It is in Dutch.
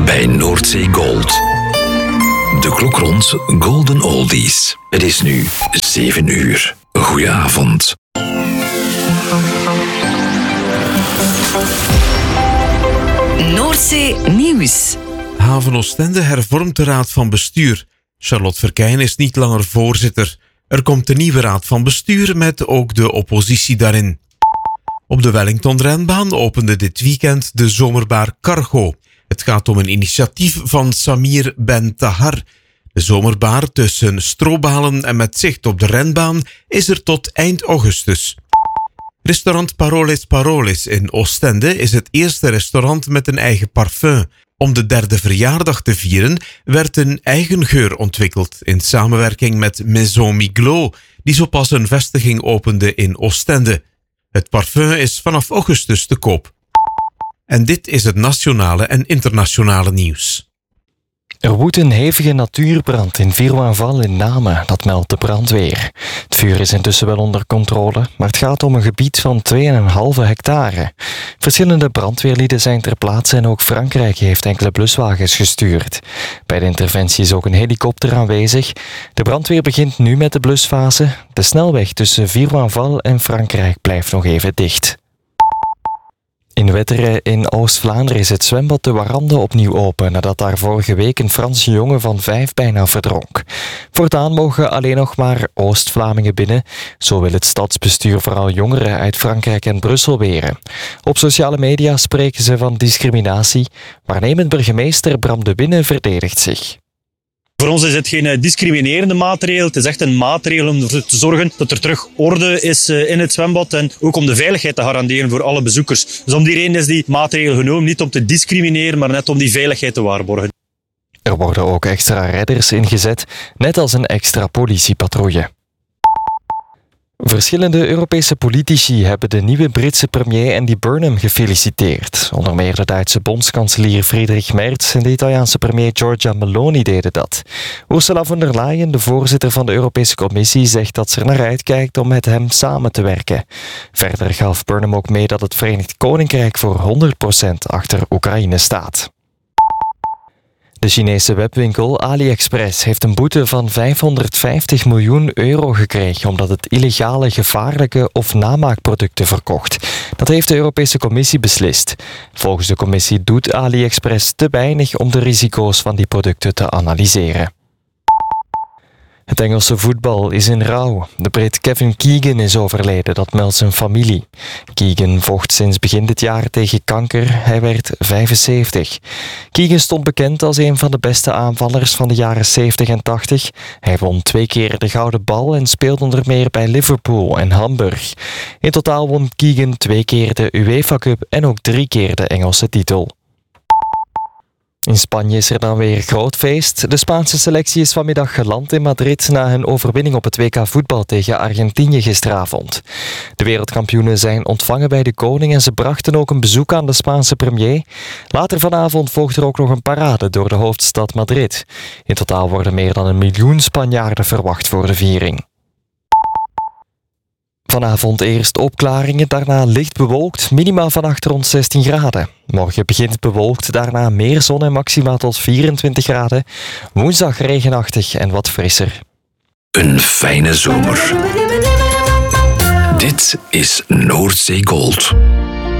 bij Noordzee Gold. De klok rond Golden Oldies. Het is nu 7 uur. Goedenavond. Noordzee Nieuws. Haven Oostende hervormt de raad van bestuur. Charlotte Verkeyen is niet langer voorzitter. Er komt een nieuwe raad van bestuur met ook de oppositie daarin. Op de Wellington-renbaan opende dit weekend de zomerbaar Cargo. Het gaat om een initiatief van Samir Ben Tahar. De zomerbaar tussen strobalen en met zicht op de renbaan is er tot eind augustus. Restaurant Paroles in Oostende is het eerste restaurant met een eigen parfum. Om de 3e verjaardag te vieren werd een eigen geur ontwikkeld in samenwerking met Maison Miglos, die zo pas een vestiging opende in Oostende. Het parfum is vanaf augustus te koop. En dit is het nationale en internationale nieuws. Er woedt een hevige natuurbrand in Virwaanval in Namen, dat meldt de brandweer. Het vuur is intussen wel onder controle, maar het gaat om een gebied van 2,5 hectare. Verschillende brandweerlieden zijn ter plaatse en ook Frankrijk heeft enkele bluswagens gestuurd. Bij de interventie is ook een helikopter aanwezig. De brandweer begint nu met de blusfase. De snelweg tussen Virwaanval en Frankrijk blijft nog even dicht. In Wetteren in Oost-Vlaanderen is het zwembad de Warande opnieuw open nadat daar vorige week een Franse jongen van 5 bijna verdronk. Voortaan mogen alleen nog maar Oost-Vlamingen binnen. Zo wil het stadsbestuur vooral jongeren uit Frankrijk en Brussel weren. Op sociale media spreken ze van discriminatie. Waarnemend burgemeester Bram de Winne verdedigt zich. Voor ons is het geen discriminerende maatregel. Het is echt een maatregel om ervoor te zorgen dat er terug orde is in het zwembad en ook om de veiligheid te garanderen voor alle bezoekers. Dus om die reden is die maatregel genomen, niet om te discrimineren, maar net om die veiligheid te waarborgen. Er worden ook extra redders ingezet, net als een extra politiepatrouille. Verschillende Europese politici hebben de nieuwe Britse premier Andy Burnham gefeliciteerd. Onder meer de Duitse bondskanselier Friedrich Merz en de Italiaanse premier Giorgia Meloni deden dat. Ursula von der Leyen, de voorzitter van de Europese Commissie, zegt dat ze er naar uitkijkt om met hem samen te werken. Verder gaf Burnham ook mee dat het Verenigd Koninkrijk voor 100% achter Oekraïne staat. De Chinese webwinkel AliExpress heeft een boete van 550 miljoen euro gekregen omdat het illegale, gevaarlijke of namaakproducten verkocht. Dat heeft de Europese Commissie beslist. Volgens de Commissie doet AliExpress te weinig om de risico's van die producten te analyseren. Het Engelse voetbal is in rouw. De Brit Kevin Keegan is overleden, dat meldt zijn familie. Keegan vocht sinds begin dit jaar tegen kanker. Hij werd 75. Keegan stond bekend als een van de beste aanvallers van de jaren 70 en 80. Hij won 2 keer de Gouden Bal en speelde onder meer bij Liverpool en Hamburg. In totaal won Keegan 2 keer de UEFA Cup en ook 3 keer de Engelse titel. In Spanje is er dan weer groot feest. De Spaanse selectie is vanmiddag geland in Madrid na hun overwinning op het WK voetbal tegen Argentinië gisteravond. De wereldkampioenen zijn ontvangen bij de koning en ze brachten ook een bezoek aan de Spaanse premier. Later vanavond volgt er ook nog een parade door de hoofdstad Madrid. In totaal worden meer dan 1 miljoen Spanjaarden verwacht voor de viering. Vanavond eerst opklaringen, daarna licht bewolkt, minima vannacht rond 16 graden. Morgen begint bewolkt, daarna meer zon en maxima tot 24 graden. Woensdag regenachtig en wat frisser. Een fijne zomer. Dit is Noordzee Gold.